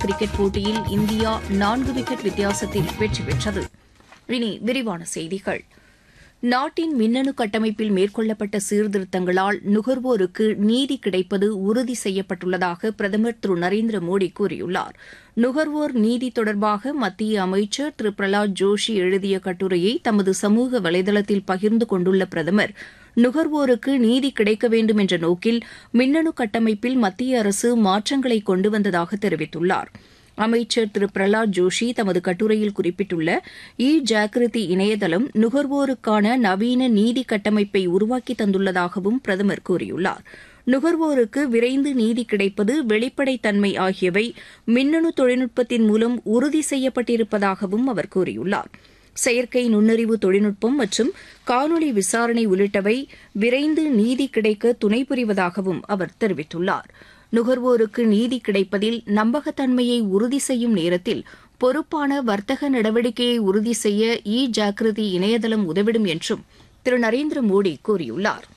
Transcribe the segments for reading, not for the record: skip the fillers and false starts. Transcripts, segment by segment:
Cricket போட்டியில் India 4 wicket வித்தியாசத்தில் வெற்றி பெற்றது. இனி விரிவான செய்திகள். நாட்டின் மின்னணு கட்டமைப்பில் மேற்கொள்ளப்பட்ட சீர்திருத்தங்களால் நுகர்வோருக்கு நீதி கிடைப்பது உறுதி செய்யப்பட்டுள்ளதாக பிரதமர் திரு நரேந்திர மோடி கூறியுள்ளார். நுகர்வோர் நீதி தொடர்பாக மத்திய அமைச்சர் திரு பிரஹலாத் ஜோஷி எழுதிய கட்டுரையை தமது சமூக வலைதளத்தில் பகிர்ந்து கொண்டுள்ள பிரதமர், நுகர்வோருக்கு நீதி கிடைக்க வேண்டும் என்ற நோக்கில் மின்னணு கட்டமைப்பில் மத்திய அரசு மாற்றங்களை கொண்டு வந்ததாக தெரிவித்துள்ளார். அமைச்சர் திரு பிரஹலாத் ஜோஷி தமது கட்டுரையில் குறிப்பிட்டுள்ள ஜாகிருதி இணையதளம் நுகர்வோருக்கான நவீன நீதி கட்டமைப்பை உருவாக்கி தந்துள்ளதாகவும் பிரதமர் கூறியுள்ளார். நுகர்வோருக்கு விரைந்து நீதி கிடைப்பது, வெளிப்படைத்தன்மை ஆகியவை மின்னணு தொழில்நுட்பத்தின் மூலம் உறுதி செய்யப்பட்டிருப்பதாகவும் அவர் கூறியுள்ளார். செயற்கை நுண்ணறிவு தொழில்நுட்பம் மற்றும் காணொலி விசாரணை உள்ளிட்டவை விரைந்து நீதி கிடைக்க துணை புரிவதாகவும் அவர் தெரிவித்துள்ளார். நுகர்வோருக்கு நீதி கிடைப்பதில் நம்பகத்தன்மையை உறுதி செய்யும் நேரத்தில் பொறுப்பான வர்த்தக நடவடிக்கையை உறுதி செய்ய ஜாகிருதி இணையதளம் உதவிடும் என்றும் திரு நரேந்திர மோடி கூறியுள்ளார்.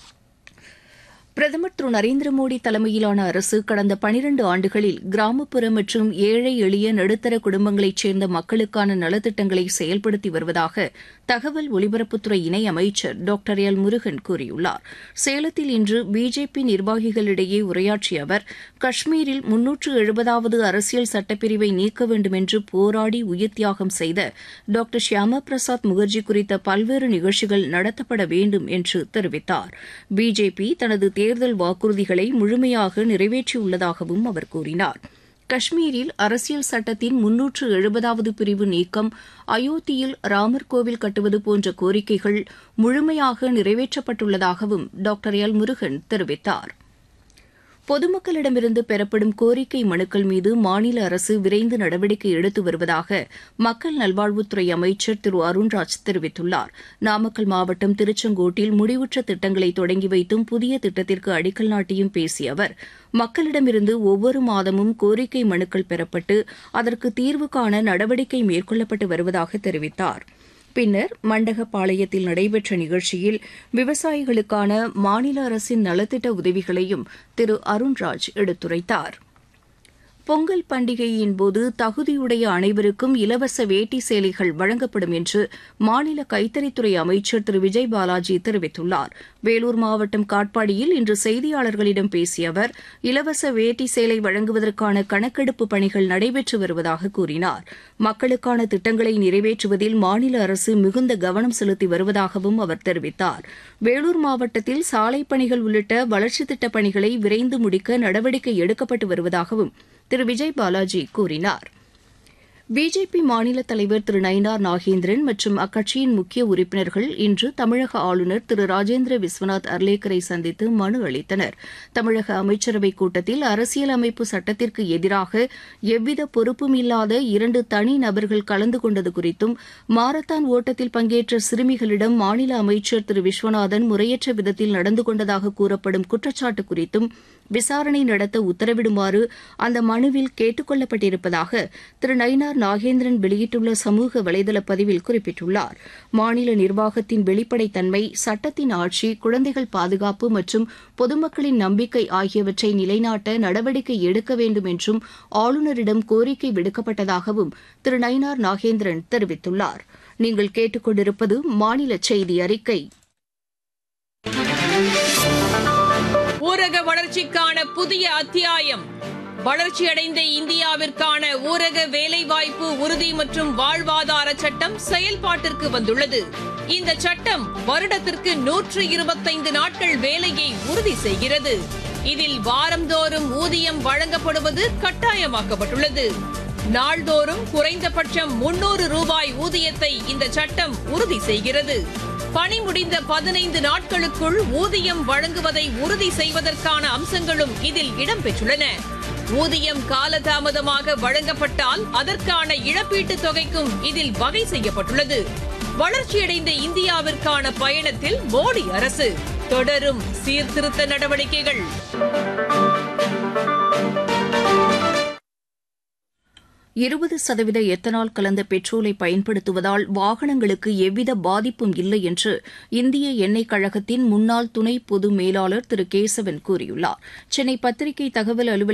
பிரதமர் திரு நரேந்திர மோடி தலைமையிலான அரசு கடந்த 12 ஆண்டுகளில் கிராமப்புற மற்றும் ஏழை எளிய நடுத்தர குடும்பங்களைச் சேர்ந்த மக்களுக்கான நலத்திட்டங்களை செயல்படுத்தி வருவதாக தகவல் ஒலிபரப்புத்துறை இணை அமைச்சர் டாக்டர் எல் முருகன் கூறியுள்ளார். சேலத்தில் இன்று பிஜேபி நிர்வாகிகளிடையே உரையாற்றிய அவர், காஷ்மீரில் 370வது அரசியல் சட்டப்பிரிவை நீக்க வேண்டும் என்று போராடி உயிர்த்தியாகம் செய்த டாக்டர் ஷியாமா பிரசாத் முகர்ஜி குறித்த பல்வேறு நிகழ்ச்சிகள் நடத்தப்பட வேண்டும் என்று தெரிவித்தார். பிஜேபி தனது தேர்தல் வாக்குறுதிகளை முழுமையாக நிறைவேற்றியுள்ளதாகவும் அவர் கூறினார். காஷ்மீரில் அரசியல் சட்டத்தின் 370வது பிரிவு நீக்கம், அயோத்தியில் ராமர் கோவில் கட்டுவது போன்ற கோரிக்கைகள் முழுமையாக நிறைவேற்றப்பட்டுள்ளதாகவும் டாக்டர் எல் முருகன் தெரிவித்தார். பொதுமக்களிடமிருந்து பெறப்படும் கோரிக்கை மனுக்கள் மீது மாநில அரசு விரைந்து நடவடிக்கை எடுத்து வருவதாக மக்கள் நல்வாழ்வுத்துறை அமைச்சர் திரு அருண்ராஜ் தெரிவித்துள்ளார். நாமக்கல் மாவட்டம் திருச்செங்கோட்டில் முடிவுற்ற திட்டங்களை தொடங்கி வைத்தும் புதிய திட்டத்திற்கு அடிக்கல் நாட்டியும் பேசிய அவர், மக்களிடமிருந்து ஒவ்வொரு மாதமும் கோரிக்கை மனுக்கள் பெறப்பட்டு அதற்கு தீர்வு காண நடவடிக்கை மேற்கொள்ளப்பட்டு வருவதாக தெரிவித்தார். பின்னர் மண்டகப்பாளையத்தில் நடைபெற்ற நிகழ்ச்சியில் விவசாயிகளுக்கான மாநில அரசின் நலத்திட்ட உதவிகளையும் திரு அருண்ராஜ் எடுத்துரைத்தார். பொங்கல் பண்டிகையின்போது தகுதியுடைய அனைவருக்கும் இலவச வேட்டி சேலைகள் வழங்கப்படும் என்று மாநில கைத்தறித்துறை அமைச்சர் திரு விஜய் பாலாஜி தெரிவித்துள்ளார். வேலூர் மாவட்டம் காட்பாடியில் இன்று செய்தியாளர்களிடம் பேசிய அவர், இலவச வேட்டி சேலை வழங்குவதற்கான கணக்கெடுப்பு பணிகள் நடைபெற்று வருவதாக கூறினார். மக்களுக்கான திட்டங்களை நிறைவேற்றுவதில் மாநில அரசு மிகுந்த கவனம் செலுத்தி வருவதாகவும் அவர் தெரிவித்தார். வேலூர் மாவட்டத்தில் சாலைப் பணிகள் உள்ளிட்ட வளர்ச்சித் திட்டப் பணிகளை விரைந்து முடிக்க நடவடிக்கை எடுக்கப்பட்டு வருவதாகவும் திரு விஜய் பாலாஜி கூறினார். பிஜேபி மாநில தலைவர் திரு நயினார் நாகேந்திரன் மற்றும் அக்கட்சியின் முக்கிய உறுப்பினர்கள் இன்று தமிழக ஆளுநர் திரு ராஜேந்திர விஸ்வநாத் அர்லேக்கரை சந்தித்து மனு அளித்தனர். தமிழக அமைச்சரவைக் கூட்டத்தில் அரசியல் அமைப்பு சட்டத்திற்கு எதிராக எவ்வித பொறுப்பும் இல்லாத 2 தனி நபர்கள் கலந்து கொண்டது குறித்தும், மாரத்தான் ஓட்டத்தில் பங்கேற்ற சிறுமிகளிடம் மாநில அமைச்சர் திரு விஸ்வநாதன் முறையற்ற விதத்தில் நடந்து கொண்டதாக கூறப்படும் குற்றச்சாட்டு குறித்தும் விசாரணை நடத்த உத்தரவிடுமாறு அந்த மனுவில் கேட்டுக் கொள்ளப்பட்டிருப்பதாக திரு நயினார் நாகேந்திரன் வெளியிட்டுள்ள சமூக வலைதள பதிவில் குறிப்பிட்டுள்ளார். மாநில நிர்வாகத்தின் வெளிப்படைத்தன்மை, சட்டத்தின் ஆட்சி, குழந்தைகள் பாதுகாப்பு மற்றும் பொதுமக்களின் நம்பிக்கை ஆகியவற்றை நிலைநாட்ட நடவடிக்கை எடுக்க வேண்டும் என்றும் ஆளுநரிடம் கோரிக்கை விடுக்கப்பட்டதாகவும் திரு நயினார் நாகேந்திரன் தெரிவித்துள்ளார். நீங்கள் கேட்டுக்கொண்டிருப்பது மாநில செய்தி அறிக்கை. ஊரக வளர்ச்சிக்கான புதிய அத்தியாயம். வளர்ச்சியடைந்த இந்தியாவிற்கான ஊரக வேலைவாய்ப்பு உறுதி மற்றும் வாழ்வாதார சட்டம் செயல்பாட்டிற்கு வந்துள்ளது. இந்த சட்டம் வருடத்திற்கு 125 நாட்கள் வேலையை உறுதி செய்கிறது. இதில் வாரந்தோறும் ஊதியம் வழங்கப்படுவது கட்டாயமாக்கப்பட்டுள்ளது. நாள்தோறும் குறைந்தபட்சம் 300 ரூபாய் ஊதியத்தை இந்த சட்டம் உறுதி செய்கிறது. பணி முடிந்த 15 நாட்களுக்குள் ஊதியம் வழங்குவதை உறுதி செய்வதற்கான அம்சங்களும் இதில் இடம்பெற்றுள்ளன. ஊதியம் காலதாமதமாக வழங்கப்பட்டால் அதற்கான இழப்பீட்டுத் தொகைக்கும் இதில் வகை செய்யப்பட்டுள்ளது. வளர்ச்சியடைந்த இந்தியாவிற்கான பயணத்தில் மோடி அரசு தொடரும் சீர்திருத்த நடவடிக்கைகள். 20% எத்தனால் கலந்த பெட்ரோலை பயன்படுத்துவதால் வாகனங்களுக்கு எவ்வித பாதிப்பும் இல்லை என்று இந்திய எண்ணெய் கழகத்தின் முன்னாள் துணை பொது மேலாளர் திரு கேசவன் கூறியுள்ளார். சென்னை பத்திரிகை தகவல் அலுவலக